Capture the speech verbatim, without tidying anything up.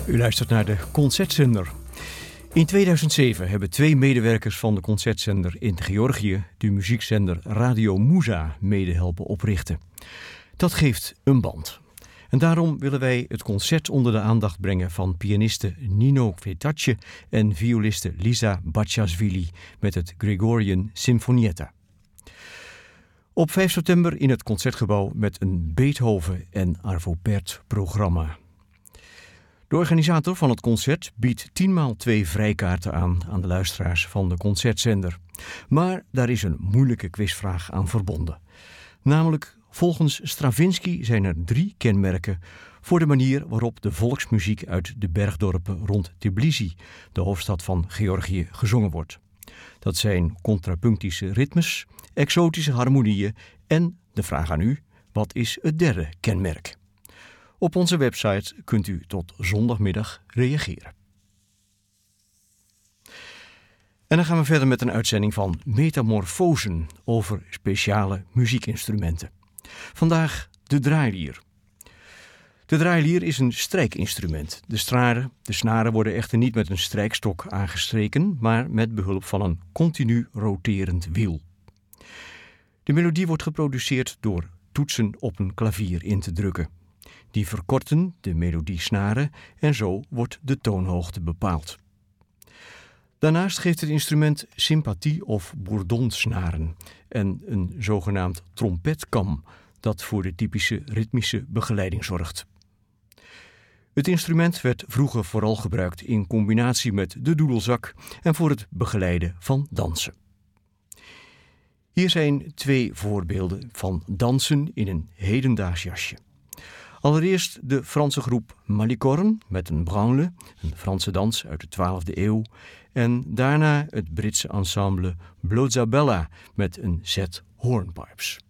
U luistert naar de Concertzender. In tweeduizend zeven hebben twee medewerkers van de Concertzender in Georgië de muziekzender Radio Musa mede helpen oprichten. Dat geeft een band. En daarom willen wij het concert onder de aandacht brengen van pianiste Nino Kvetatje en violiste Lisa Bachashvili met het Gregorian Sinfonietta. Op vijf september in het Concertgebouw met een Beethoven en Arvo Pärt programma. De organisator van het concert biedt tienmaal twee vrijkaarten aan aan de luisteraars van de Concertzender. Maar daar is een moeilijke quizvraag aan verbonden. Namelijk, volgens Stravinsky zijn er drie kenmerken voor de manier waarop de volksmuziek uit de bergdorpen rond Tbilisi, de hoofdstad van Georgië, gezongen wordt. Dat zijn contrapunctische ritmes, exotische harmonieën en, de vraag aan u, wat is het derde kenmerk? Op onze website kunt u tot zondagmiddag reageren. En dan gaan we verder met een uitzending van Metamorfosen over speciale muziekinstrumenten. Vandaag de draailier. De draailier is een strijkinstrument. De snaren, de snaren worden echter niet met een strijkstok aangestreken, maar met behulp van een continu roterend wiel. De melodie wordt geproduceerd door toetsen op een klavier in te drukken. Die verkorten de melodiesnaren en zo wordt de toonhoogte bepaald. Daarnaast geeft het instrument sympathie- of bourdonsnaren en een zogenaamd trompetkam dat voor de typische ritmische begeleiding zorgt. Het instrument werd vroeger vooral gebruikt in combinatie met de doedelzak en voor het begeleiden van dansen. Hier zijn twee voorbeelden van dansen in een hedendaags jasje. Allereerst de Franse groep Malicorne met een branle, een Franse dans uit de twaalfde eeuw. En daarna het Britse ensemble Blozzabella met een set hornpipes.